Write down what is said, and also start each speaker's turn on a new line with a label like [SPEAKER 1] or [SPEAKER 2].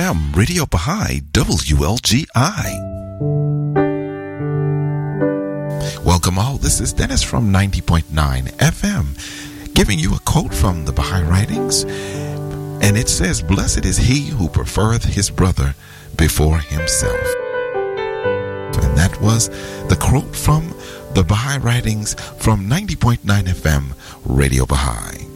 [SPEAKER 1] FM, Radio Baha'i, WLGI. Welcome all. This is Dennis from 90.9 FM, giving you a quote from the Baha'i Writings. And it says, "Blessed is he who prefereth his brother before himself." And that was the quote from the Baha'i Writings from 90.9 FM, Radio Baha'i.